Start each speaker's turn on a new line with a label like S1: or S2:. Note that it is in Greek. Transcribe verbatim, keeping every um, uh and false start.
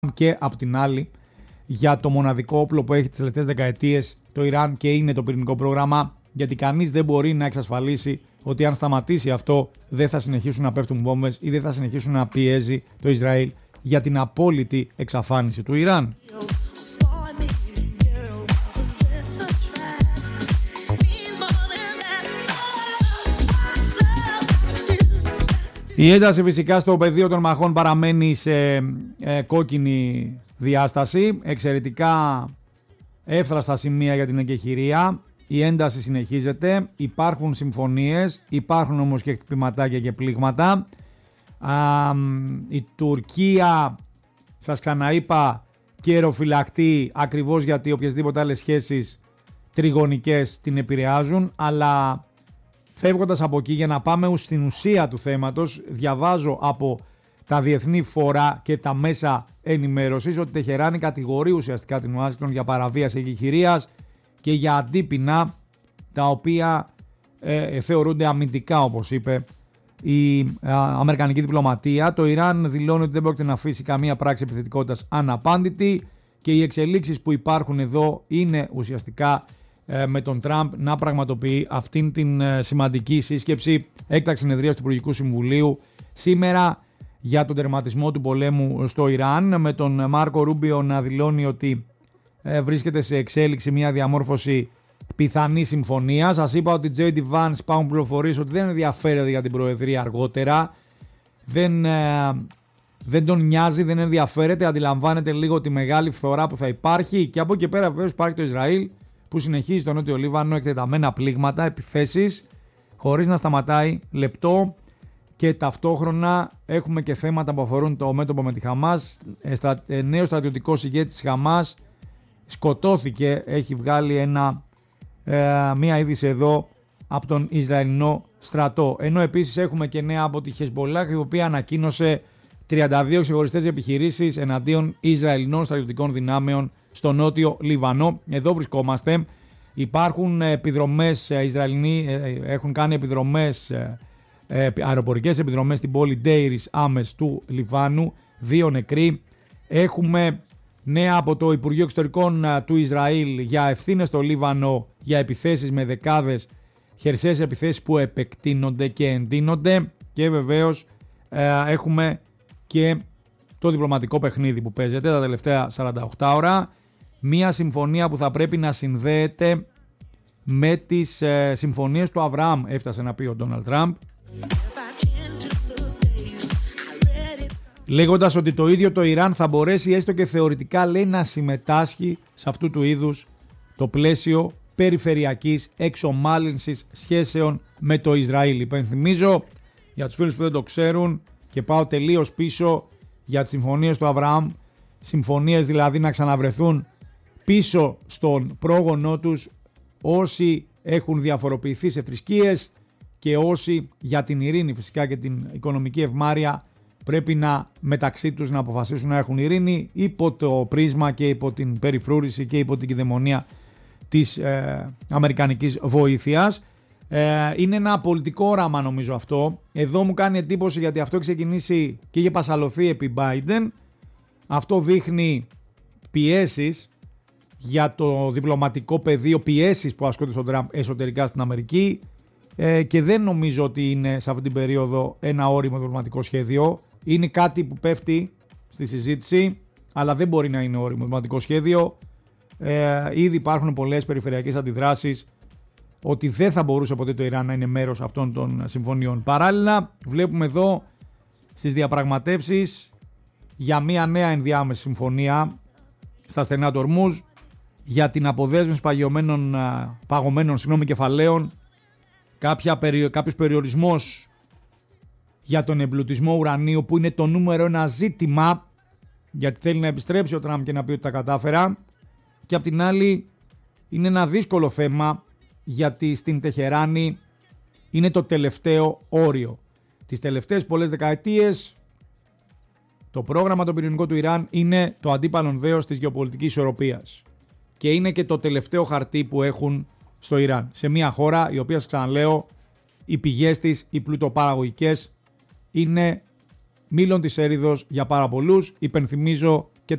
S1: και απ' την άλλη για το μοναδικό όπλο που έχει τις τελευταίες δεκαετίες το Ιράν και είναι το πυρηνικό πρόγραμμα, γιατί κανείς δεν μπορεί να εξασφαλίσει ότι αν σταματήσει αυτό δεν θα συνεχίσουν να πέφτουν βόμβες ή δεν θα συνεχίσουν να πιέζει το Ισραήλ για την απόλυτη εξαφάνιση του Ιράν. Η ένταση φυσικά στο πεδίο των μαχών παραμένει σε ε, κόκκινη διάσταση, εξαιρετικά εύθραστα σημεία για την εγκεχηρία. Η ένταση συνεχίζεται, υπάρχουν συμφωνίες, υπάρχουν όμως και χτυπηματάκια και πλήγματα. Α, η Τουρκία, σας ξαναείπα, καιροφυλακτεί ακριβώς γιατί οποιασδήποτε άλλες σχέσεις τριγωνικές την επηρεάζουν, αλλά φεύγοντας από εκεί για να πάμε στην ουσία του θέματος, διαβάζω από τα διεθνή φόρα και τα μέσα ενημέρωσης ότι η Τεχεράνη κατηγορεί ουσιαστικά την Ουάσιγκτον για παραβίαση εγκεχηρίας και για αντίπεινα τα οποία ε, θεωρούνται αμυντικά, όπως είπε η ε, αμερικανική διπλωματία. Το Ιράν δηλώνει ότι δεν πρόκειται να αφήσει καμία πράξη επιθετικότητας αναπάντητη και οι εξελίξεις που υπάρχουν εδώ είναι ουσιαστικά ε, με τον Τραμπ να πραγματοποιεί αυτήν την ε, σημαντική σύσκεψη έκταξη συνεδρίας του Υπουργικού Συμβουλίου σήμερα για τον τερματισμό του πολέμου στο Ιράν, με τον Μάρκο Ρούμπιο να δηλώνει ότι ε, βρίσκεται σε εξέλιξη μια διαμόρφωση πιθανή συμφωνία. Σας είπα ότι τζέι ντι Vance υπάρχουν πληροφορίες ότι δεν ενδιαφέρεται για την Προεδρία αργότερα. Δεν, ε, δεν τον νοιάζει, δεν ενδιαφέρεται. Αντιλαμβάνεται λίγο τη μεγάλη φθορά που θα υπάρχει. Και από εκεί πέρα βεβαίως υπάρχει το Ισραήλ που συνεχίζει στο Νότιο Λίβανο εκτεταμένα πλήγματα, επιθέσεις, χωρίς να σταματάει λεπτό. Και ταυτόχρονα έχουμε και θέματα που αφορούν το μέτωπο με τη Χαμάς. Ε, νέος στρατιωτικός ηγέτης της Χαμάς σκοτώθηκε, έχει βγάλει ένα, ε, μία είδηση εδώ από τον Ισραηλινό στρατό. Ενώ επίσης έχουμε και νέα από τη Χεσμπολάχ, η οποία ανακοίνωσε τριάντα δύο ξεχωριστές επιχειρήσεις εναντίον Ισραηλινών στρατιωτικών δυνάμεων στο Νότιο Λιβανό. Εδώ βρισκόμαστε. Υπάρχουν επιδρομές, Ισραηλινοί έχουν κάνει επιδρομές, αεροπορικές επιδρομές στην πόλη Ντέιρις Άμες του Λιβάνου. Δύο νεκροί. Έχουμε νέα από το Υπουργείο Εξωτερικών του Ισραήλ για ευθύνες στο Λίβανο για επιθέσεις με δεκάδες χερσαίες επιθέσεις που επεκτείνονται και εντείνονται. Και βεβαίως ε, έχουμε και το διπλωματικό παιχνίδι που παίζεται τα τελευταία σαράντα οκτώ ώρα. Μία συμφωνία που θα πρέπει να συνδέεται με τις ε, συμφωνίες του Αβραάμ, έφτασε να πει ο Ντόναλντ Τραμπ, λέγοντας ότι το ίδιο το Ιράν θα μπορέσει έστω και θεωρητικά, λέει, να συμμετάσχει σε αυτού του είδους το πλαίσιο περιφερειακής εξομάλυνσης σχέσεων με το Ισραήλ. Υπενθυμίζω για τους φίλους που δεν το ξέρουν και πάω τελείως πίσω για τις συμφωνίες του Αβραάμ, συμφωνίες δηλαδή να ξαναβρεθούν πίσω στον πρόγονό τους όσοι έχουν διαφοροποιηθεί σε θρησκείες και όσοι για την ειρήνη φυσικά και την οικονομική ευμάρεια πρέπει να μεταξύ τους να αποφασίσουν να έχουν ειρήνη υπό το πρίσμα και υπό την περιφρούρηση και υπό την κυδαιμονία της ε, αμερικανικής βοήθειας. Ε, είναι ένα πολιτικό όραμα νομίζω αυτό. Εδώ μου κάνει εντύπωση γιατί αυτό έχει ξεκινήσει και είχε πασαλωθεί επί Biden. Αυτό δείχνει πιέσεις για το διπλωματικό πεδίο, πιέσεις που ασκούνται στον Τραμπ εσωτερικά στην Αμερική ε, και δεν νομίζω ότι είναι σε αυτή την περίοδο ένα όριμο διπλωματικό σχέδιο. Είναι κάτι που πέφτει στη συζήτηση, αλλά δεν μπορεί να είναι όριμο διπλωματικό σχέδιο. Ε, ήδη υπάρχουν πολλές περιφερειακές αντιδράσεις ότι δεν θα μπορούσε ποτέ το Ιράν να είναι μέρος αυτών των συμφωνιών. Παράλληλα, βλέπουμε εδώ στις διαπραγματεύσεις για μια νέα ενδιάμεση συμφωνία στα στενά του Ορμούζ για την αποδέσμευση παγωμένων, παγωμένων συγγνώμη, κεφαλαίων, κάποια, κάποιος περιορισμός για τον εμπλουτισμό ουρανίου που είναι το νούμερο ένα ζήτημα, γιατί θέλει να επιστρέψει ο Τραμπ και να πει ότι τα κατάφερα, και απ' την άλλη είναι ένα δύσκολο θέμα γιατί στην Τεχεράνη είναι το τελευταίο όριο. Τις τελευταίες πολλές δεκαετίες το πρόγραμμα το πυρηνικό του Ιράν είναι το αντίπαλον δέος της γεωπολιτικής ισορροπίας και είναι και το τελευταίο χαρτί που έχουν στο Ιράν, σε μια χώρα η οποία, σας ξαναλέω, οι πηγές της, οι πλουτοπαραγωγικές είναι μήλον της έριδος για πάρα πολλούς. Υπενθυμίζω